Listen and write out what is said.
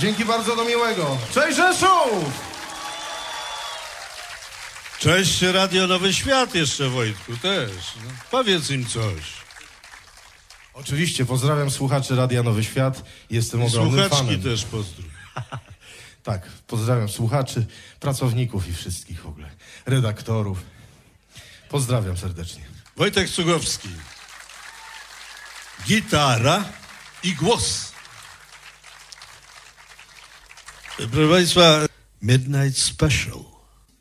Dzięki bardzo, do miłego. Cześć Rzeszów! Cześć Radio Nowy Świat jeszcze, Wojtku, też. No, powiedz im coś. Oczywiście, pozdrawiam słuchaczy Radia Nowy Świat. Jestem ogromnym Słuchaczki fanem. też pozdrów. Tak, pozdrawiam słuchaczy, pracowników i wszystkich w ogóle, redaktorów. Pozdrawiam serdecznie. Wojtek Cugowski. Gitara i głos. Proszę Państwa, Midnight Special.